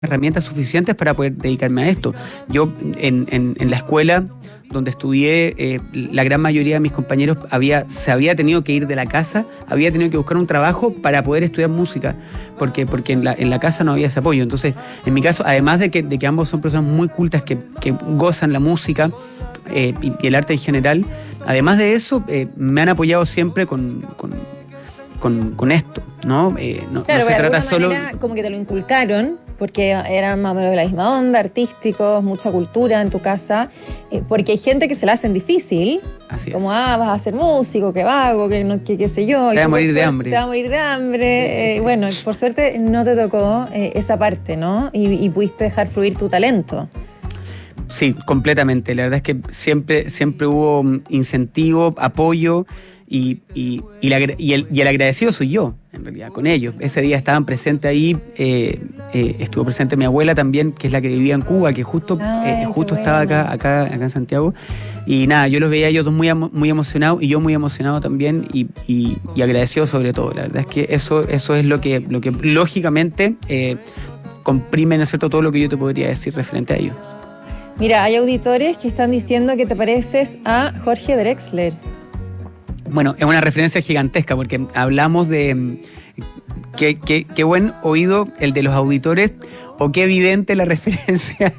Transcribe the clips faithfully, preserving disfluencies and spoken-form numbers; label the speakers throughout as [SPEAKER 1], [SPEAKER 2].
[SPEAKER 1] herramientas suficientes para poder dedicarme a esto. Yo en, en, en la escuela donde estudié, eh, la gran mayoría de mis compañeros había, se había tenido que ir de la casa, había tenido que buscar un trabajo para poder estudiar música, porque, porque en, la, en la casa no había ese apoyo. Entonces, en mi caso, además de que, de que ambos son personas muy cultas que, que gozan la música eh, y, y el arte en general, además de eso, eh, me han apoyado siempre con... con Con, con esto, ¿no? Eh, no,
[SPEAKER 2] claro,
[SPEAKER 1] no se trata solo...
[SPEAKER 2] Manera, como que te lo inculcaron, porque eran más o menos de la misma onda, artísticos, mucha cultura en tu casa, eh, porque hay gente que se la hacen difícil,
[SPEAKER 1] Así
[SPEAKER 2] como,
[SPEAKER 1] es.
[SPEAKER 2] ah, vas a ser músico, que vago, que no, que qué sé yo.
[SPEAKER 1] Te vas a morir de hambre.
[SPEAKER 2] Te vas a morir de hambre. Eh, bueno, por suerte no te tocó eh, esa parte, ¿no? Y, y pudiste dejar fluir tu talento.
[SPEAKER 1] Sí, completamente. La verdad es que siempre, siempre hubo incentivo, apoyo y, y, y, la, y, el, y el agradecido soy yo, en realidad, con ellos. Ese día estaban presentes ahí, eh, eh, estuvo presente mi abuela también, que es la que vivía en Cuba, que justo,
[SPEAKER 2] Ay,
[SPEAKER 1] eh, justo
[SPEAKER 2] bueno.
[SPEAKER 1] estaba acá, acá, acá en Santiago. Y nada, yo los veía a ellos dos muy, muy emocionados y yo muy emocionado también y, y, y agradecido sobre todo. La verdad es que eso, eso es lo que, lo que lógicamente eh, comprime, ¿no es cierto?, todo lo que yo te podría decir referente a ellos.
[SPEAKER 2] Mira, hay auditores que están diciendo que te pareces a Jorge Drexler.
[SPEAKER 1] Bueno, es una referencia gigantesca porque hablamos de qué, qué, qué buen oído el de los auditores o qué evidente la referencia.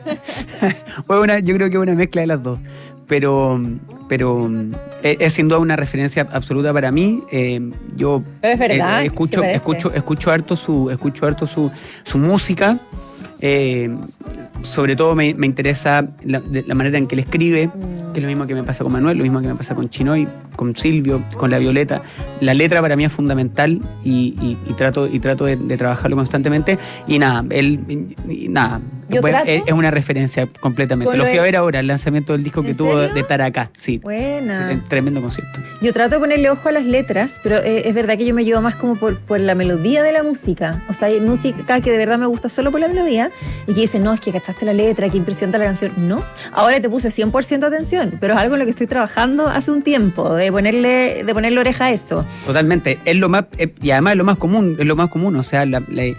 [SPEAKER 1] Una, yo creo que es una mezcla de las dos. Pero, pero es, es sin duda una referencia absoluta para mí. Eh, yo
[SPEAKER 2] pero es verdad,
[SPEAKER 1] eh, escucho, escucho, escucho harto su, escucho harto su, su música. Eh, sobre todo me, me interesa la, la manera en que él escribe, mm. que es lo mismo que me pasa con Manuel, lo mismo que me pasa con Chinoy, con Silvio, con La Violeta. La letra para mí es fundamental y, y, y trato, y trato de, de trabajarlo constantemente. Y nada, él, y, y nada bueno, es, es una referencia completamente. Lo fui a ver ahora, el lanzamiento del disco que tuvo de Taracá. Sí,
[SPEAKER 2] buena.
[SPEAKER 1] Tremendo concierto.
[SPEAKER 2] Yo trato de ponerle ojo a las letras, pero eh, es verdad que yo me llevo más como por, por la melodía de la música. O sea, hay música que de verdad me gusta solo por la melodía y que dicen, no, es que cachaste la letra, que impresiona la canción. No, ahora te puse cien por ciento atención, pero es algo en lo que estoy trabajando hace un tiempo, de ponerle, de ponerle oreja a esto.
[SPEAKER 1] Totalmente, es lo más, eh, y además es lo más común, es lo más común, o sea, la, la,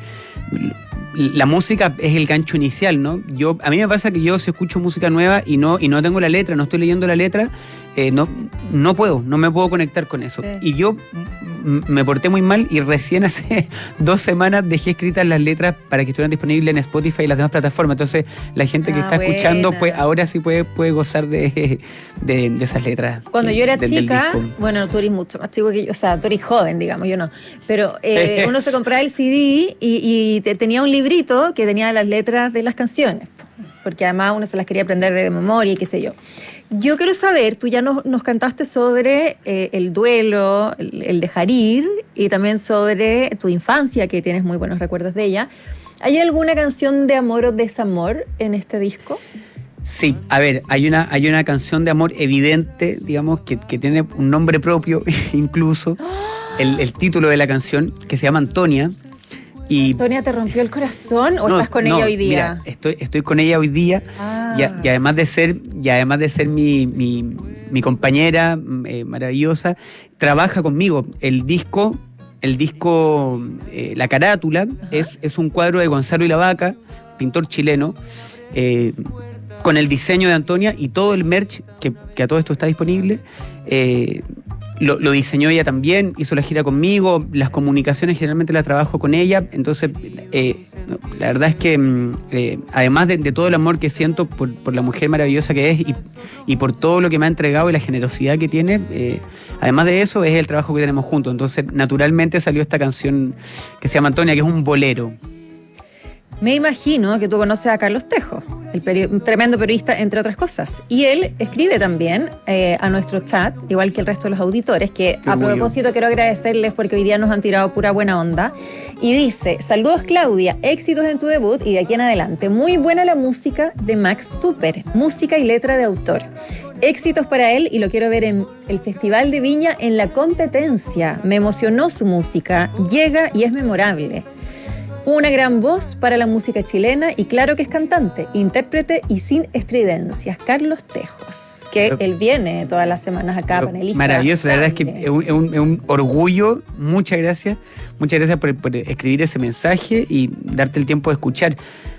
[SPEAKER 1] la música es el gancho inicial, ¿no? Yo, a mí me pasa que yo si escucho música nueva y no, y no tengo la letra, no estoy leyendo la letra, eh, no, no puedo, no me puedo conectar con eso. Sí. Y yo m- me porté muy mal y recién hace dos semanas dejé escritas las letras para que estuvieran disponibles en Spotify y las demás plataformas. Entonces la gente que ah, está buena. escuchando, pues ahora sí puede, puede gozar de, de, de esas letras.
[SPEAKER 2] Cuando que, yo era de, chica, bueno, tú eres mucho más chico que yo, o sea, tú eres joven, digamos, yo no, pero eh, uno se compraba el C D y, y te, tenía un librito que tenía las letras de las canciones, porque además uno se las quería aprender de memoria y qué sé yo. Yo quiero saber, tú ya nos, nos cantaste sobre eh, el duelo, el, el dejar ir, y también sobre tu infancia, que tienes muy buenos recuerdos de ella. ¿Hay alguna canción de amor o desamor en este disco?
[SPEAKER 1] Sí, a ver, hay una, hay una canción de amor evidente, digamos, que, que tiene un nombre propio, incluso, el, el título de la canción, que se llama Antonia. Y,
[SPEAKER 2] ¿Antonia te rompió el corazón o no, estás con no, ella hoy día?
[SPEAKER 1] Mira, estoy, estoy con ella hoy día ah. y, y además de ser, y además de ser mi, mi, mi compañera eh, maravillosa, trabaja conmigo. El disco, el disco eh, la carátula, es, es un cuadro de Gonzalo Ilavaca, pintor chileno, eh, con el diseño de Antonia y todo el merch, que, que a todo esto está disponible. Eh, Lo, lo diseñó ella también, hizo la gira conmigo, las comunicaciones generalmente las trabajo con ella, entonces eh, la verdad es que eh, además de, de todo el amor que siento por, por la mujer maravillosa que es y, y por todo lo que me ha entregado y la generosidad que tiene, eh, además de eso es el trabajo que tenemos juntos, entonces naturalmente salió esta canción que se llama Antonia, que es un bolero.
[SPEAKER 2] Me imagino que tú conoces a Carlos Tejo, el peri- un tremendo periodista, entre otras cosas. Y él escribe también eh, a nuestro chat, igual que el resto de los auditores, que Qué a bueno. propósito quiero agradecerles porque hoy día nos han tirado pura buena onda. Y dice, saludos Claudia, éxitos en tu debut y de aquí en adelante. Muy buena la música de Max Tupper, música y letra de autor. Éxitos para él y lo quiero ver en el Festival de Viña en la competencia. Me emocionó su música, llega y es memorable. Una gran voz para la música chilena y claro que es cantante, intérprete y sin estridencias. Carlos Tejos, que pero, él viene todas las semanas acá, panelista.
[SPEAKER 1] Maravilloso, la verdad es que es un, es, un, es un orgullo. Muchas gracias. Muchas gracias por, por escribir ese mensaje y darte el tiempo de escuchar.